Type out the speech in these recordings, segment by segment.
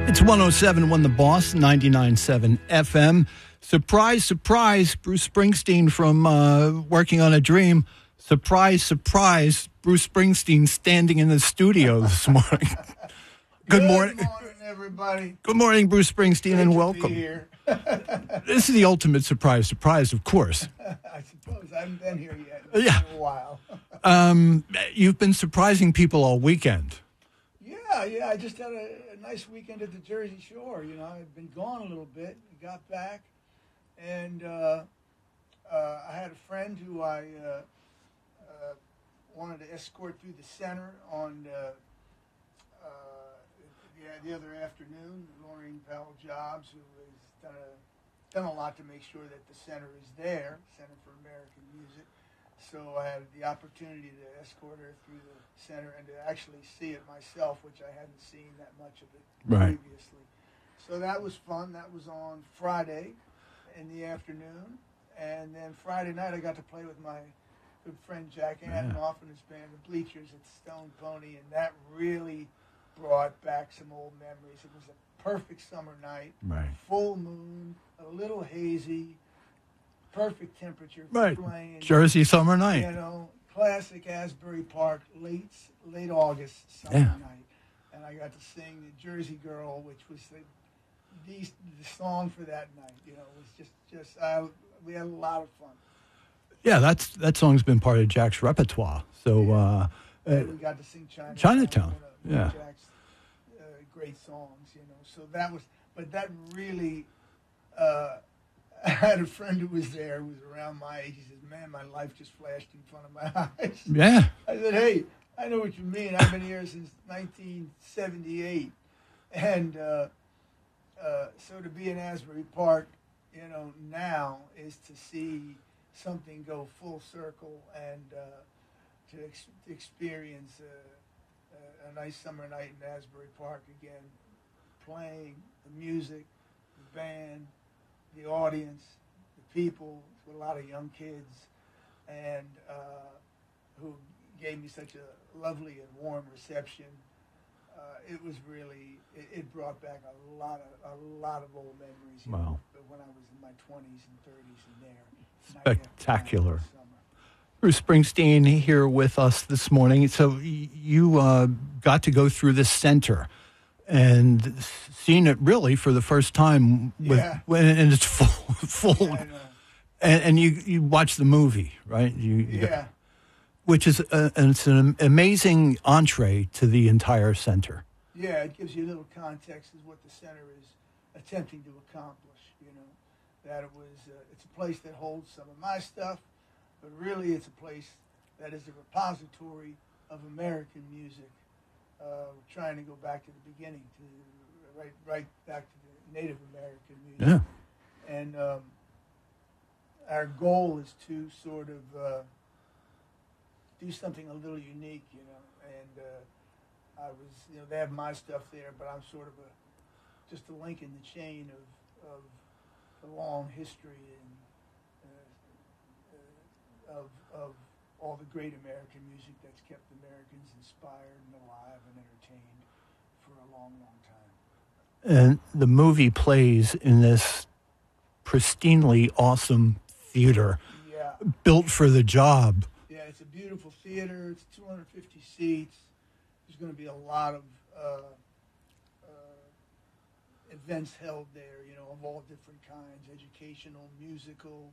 It's 107.1 The Boss, 99.7 FM. Surprise, surprise, Bruce Springsteen from Working on a Dream. Surprise, surprise, Bruce Springsteen standing in the studio this morning. Good morning, everybody. Good morning, Bruce Springsteen, and welcome. Here. This is the ultimate surprise, surprise, of course. I suppose I haven't been here yet. Yeah. In a while. You've been surprising people all weekend. Yeah. I just had a nice weekend at the Jersey Shore. You know, I've been gone a little bit. Got back, and I had a friend who I wanted to escort through the center on the other afternoon. Maureen Powell Jobs, who has done a lot to make sure that the center is there, Center for American Music. So I had the opportunity to escort her through the center and to actually see it myself, which I hadn't seen that much of it previously. So that was fun. That was on Friday in the afternoon. And then Friday night I got to play with my good friend Jack Antonoff and his band, the Bleachers at Stone Pony, and that really brought back some old memories. It was a perfect summer night, full moon, a little hazy, perfect temperature for playing. Jersey summer night. You know, classic Asbury Park, late August summer night. And I got to sing the Jersey Girl, which was the song for that night. You know, it was we had a lot of fun. Yeah, that song's been part of Jack's repertoire. So we got to sing Chinatown. One of Jack's great songs, you know. So that really. I had a friend who was there, who was around my age. He said, "Man, my life just flashed in front of my eyes." Yeah. I said, "Hey, I know what you mean. I've been here since 1978, and so to be in Asbury Park, you know, now is to see something go full circle and to experience a nice summer night in Asbury Park again, playing the music, the band, the audience, the people, a lot of young kids, and who gave me such a lovely and warm reception. It was really, it brought back a lot of old memories. Wow. When I was in my 20s and 30s and there. Spectacular. Bruce Springsteen here with us this morning. So you got to go through the center and seen it really for the first time and it's full. Yeah, and you watched the movie, right? Which is it's an amazing entree to the entire center. Yeah, it gives you a little context as what the center is attempting to accomplish. You know, that it's a place that holds some of my stuff, but really it's a place that is a repository of American music. Trying to go back to the beginning, to right back to the Native American music. Yeah. And our goal is to sort of do something a little unique, you know. And they have my stuff there, but I'm sort of just a link in the chain of the long history and of all the great American music that's kept Americans inspired and alive and entertained for a long, long time. And the movie plays in this pristinely awesome theater built for the job. Yeah, it's a beautiful theater. It's 250 seats. There's going to be a lot of events held there, you know, of all different kinds, educational, musical.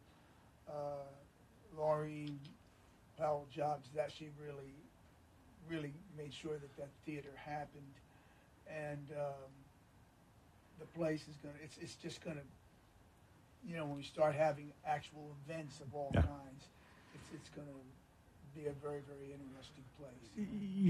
Maureen Powell Jobs that she really made sure that theater happened, and the place is it's just gonna, you know, when we start having actual events of all kinds, it's gonna be a very, very interesting place.